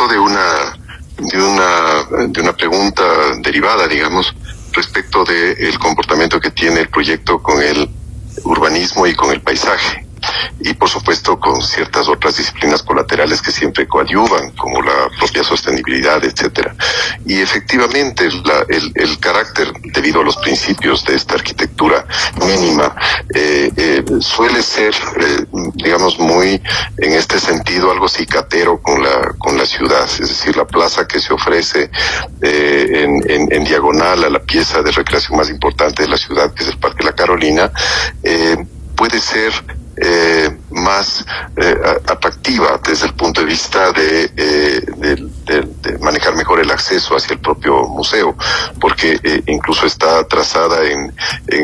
tracto de una pregunta derivada, digamos, respecto del comportamiento que tiene el proyecto con el urbanismo y con el paisaje. Y por supuesto con ciertas otras disciplinas colaterales que siempre coadyuvan, como la propia sostenibilidad, etcétera. Y efectivamente el carácter, debido a los principios de esta arquitectura mínima, suele ser, digamos, muy, en este sentido, algo cicatero con la ciudad. Es decir, la plaza que se ofrece en diagonal a la pieza de recreación más importante de la ciudad, que es el Parque La Carolina, puede ser más atractiva desde el punto de vista de manejar mejor el acceso hacia el propio museo, porque incluso está trazada en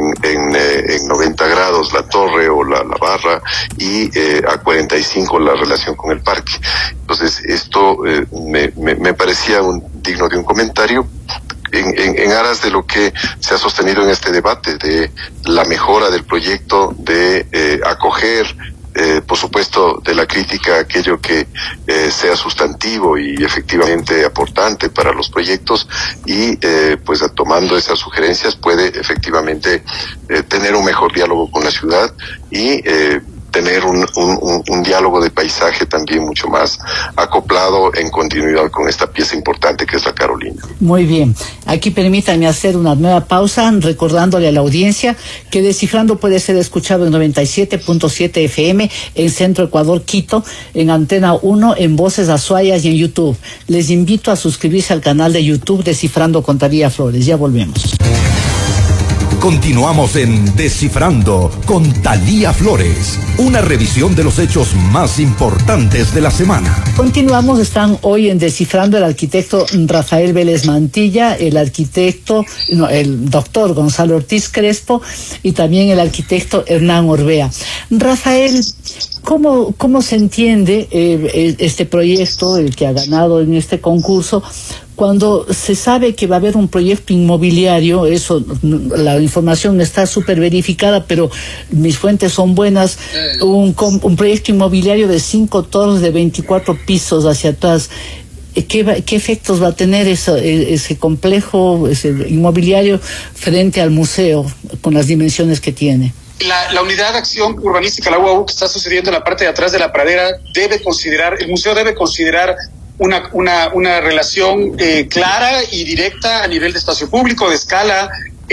90 grados la torre o la barra, y a 45 la relación con el parque. Entonces esto me parecía digno de un comentario, en aras de lo que se ha sostenido en este debate, de la mejora del proyecto, de acoger, por supuesto, de la crítica aquello que sea sustantivo y efectivamente aportante para los proyectos, y pues tomando esas sugerencias puede efectivamente tener un mejor diálogo con la ciudad y tener un diálogo de paisaje también mucho más acoplado en continuidad con esta pieza importante que es la Carolina. Muy bien. Aquí permítanme hacer una nueva pausa, recordándole a la audiencia que Descifrando puede ser escuchado en 97.7 FM en Centro Ecuador, Quito, en Antena 1, en Voces Azuayas y en YouTube. Les invito a suscribirse al canal de YouTube Descifrando con Thalía Flores. Ya volvemos. Continuamos en Descifrando con Thalía Flores, una revisión de los hechos más importantes de la semana. Continuamos, están hoy en Descifrando el arquitecto Rafael Vélez Mantilla, el doctor Gonzalo Ortiz Crespo y también el arquitecto Hernán Orbea. Rafael, ¿cómo se entiende este proyecto, el que ha ganado en este concurso, cuando se sabe que va a haber un proyecto inmobiliario? Eso, la información está súper verificada, pero mis fuentes son buenas, un proyecto inmobiliario de 5 torres de 24 pisos hacia atrás? ¿Qué efectos va a tener ese complejo, ese inmobiliario frente al museo, con las dimensiones que tiene? La unidad de acción urbanística, la UAU, que está sucediendo en la parte de atrás de la pradera, el museo debe considerar una relación clara y directa a nivel de espacio público, de escala,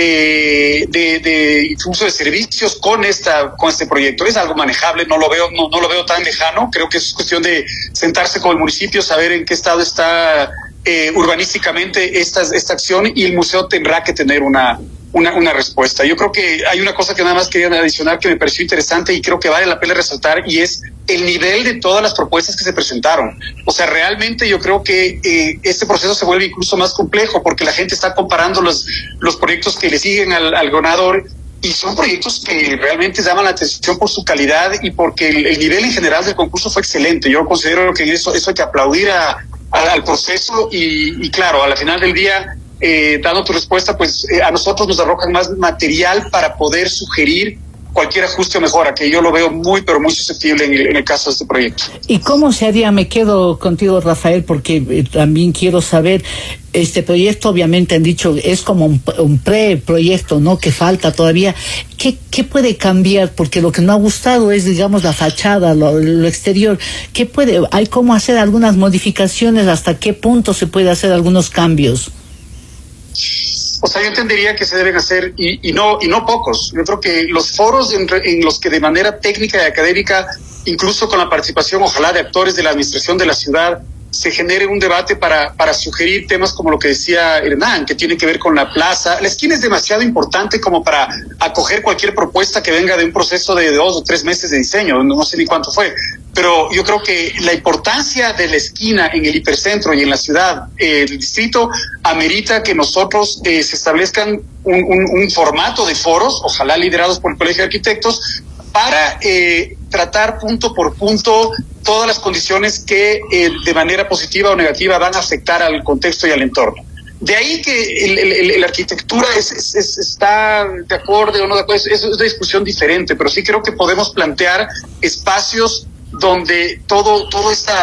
de uso de servicios con este proyecto. Es algo manejable, no lo veo tan lejano. Creo que es cuestión de sentarse con el municipio, saber en qué estado está urbanísticamente esta acción, y el museo tendrá que tener una respuesta. Yo creo que hay una cosa que nada más quería adicionar que me pareció interesante y creo que vale la pena resaltar, y es el nivel de todas las propuestas que se presentaron. O sea, realmente yo creo que este proceso se vuelve incluso más complejo porque la gente está comparando los proyectos que le siguen al ganador, y son proyectos que realmente llaman la atención por su calidad y porque el nivel en general del concurso fue excelente. Yo considero que eso hay que aplaudir al proceso y claro, a la final del día, dando tu respuesta, pues a nosotros nos arrojan más material para poder sugerir cualquier ajuste o mejora, que yo lo veo muy, pero muy susceptible en el caso de este proyecto. ¿Y cómo se haría? Me quedo contigo, Rafael, porque también quiero saber, este proyecto obviamente han dicho es como un preproyecto, ¿no? Que falta todavía. ¿Qué puede cambiar? Porque lo que no ha gustado es, digamos, la fachada, lo exterior. ¿Hay cómo hacer algunas modificaciones? ¿Hasta qué punto se puede hacer algunos cambios? O sea, yo entendería que se deben hacer, y no pocos. Yo creo que los foros en los que de manera técnica y académica, incluso con la participación, ojalá, de actores de la administración de la ciudad, se genere un debate para sugerir temas como lo que decía Hernán, que tiene que ver con la plaza. La esquina es demasiado importante como para acoger cualquier propuesta que venga de un proceso de 2 o 3 meses de diseño, no sé ni cuánto fue. Pero yo creo que la importancia de la esquina en el hipercentro y en la ciudad, el distrito, amerita que nosotros se establezcan un formato de foros, ojalá liderados por el Colegio de Arquitectos, para tratar punto por punto todas las condiciones que de manera positiva o negativa van a afectar al contexto y al entorno. De ahí que la arquitectura está de acuerdo o no de acuerdo, es una discusión diferente, pero sí creo que podemos plantear espacios donde todo esta